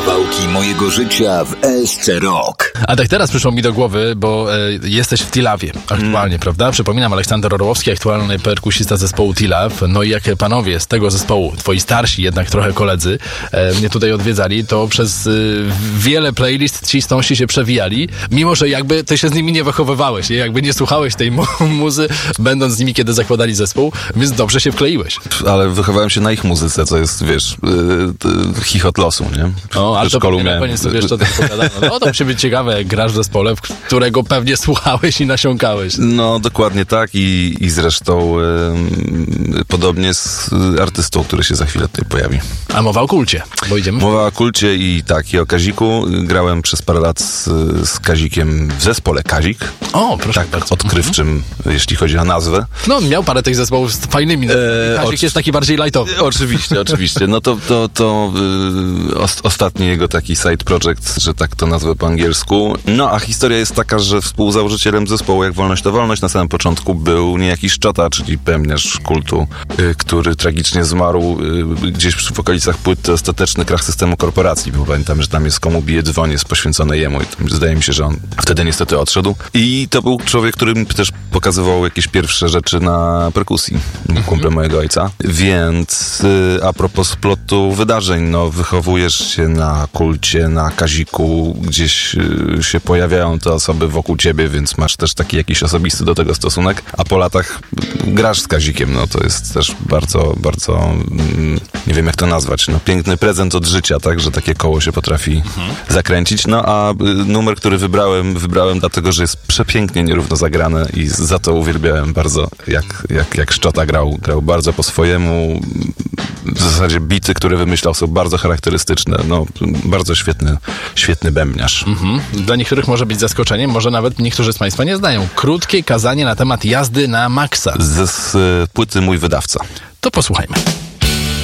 Kawałki mojego życia w ESC Rock. A tak teraz przyszło mi do głowy, bo jesteś w Tilawie aktualnie, prawda? Przypominam, Aleksander Orłowski, aktualny perkusista zespołu Tilaw. No i jak panowie z tego zespołu, twoi starsi jednak trochę koledzy, mnie tutaj odwiedzali, to przez wiele playlist ci stąsi się przewijali, mimo że jakby ty się z nimi nie wychowywałeś, nie? Jakby nie słuchałeś tej muzy, będąc z nimi, kiedy zakładali zespół, więc dobrze się wkleiłeś. Ale wychowałem się na ich muzyce, co jest, wiesz, chichot losu, nie? O, ale to pewnie na koniec sobie jeszcze o tym pogadano. No to musi być ciekawe, jak grasz w zespole, w którego pewnie słuchałeś i nasiąkałeś. No, dokładnie tak i zresztą podobnie z artystą, który się za chwilę tutaj pojawi. A mowa o kulcie, bo idziemy... Mowa o kulcie i tak, i o Kaziku. Grałem przez parę lat z Kazikiem w zespole Kazik. O, proszę tak, bardzo. Odkrywczym, jeśli chodzi o nazwę. No, on miał parę tych zespołów z fajnymi. Kazik jest taki bardziej lightowy. Oczywiście. No to ostatni jego taki side project, że tak to nazwę po angielsku. No, a historia jest taka, że współzałożycielem zespołu Jak Wolność to Wolność na samym początku był niejaki Szczota, czyli bębniarz kultu, który tragicznie zmarł gdzieś w okolicach płyty Ostateczny krach systemu korporacji, bo pamiętam, że tam jest Komu bije dzwon, jest poświęcone jemu i zdaje mi się, że on wtedy niestety odszedł. I to był człowiek, który mi też pokazywał jakieś pierwsze rzeczy na perkusji, kumple mojego ojca. Więc a propos splotu wydarzeń, no wychowujesz się na kulcie, na Kaziku, gdzieś się pojawiają te osoby wokół ciebie, więc masz też taki jakiś osobisty do tego stosunek, a po latach grasz z Kazikiem, no to jest też bardzo, bardzo, nie wiem jak to nazwać, no piękny prezent od życia, tak, że takie koło się potrafi zakręcić, no a numer, który wybrałem dlatego, że jest przepięknie nierówno zagrany i za to uwielbiałem bardzo, jak Szczota grał bardzo po swojemu. W zasadzie bity, które wymyślał, są bardzo charakterystyczne. No, bardzo świetny bębniarz. Dla niektórych może być zaskoczeniem, może nawet niektórzy z państwa nie znają. Krótkie kazanie na temat jazdy na maksa. Z płyty Mój Wydawca. To posłuchajmy.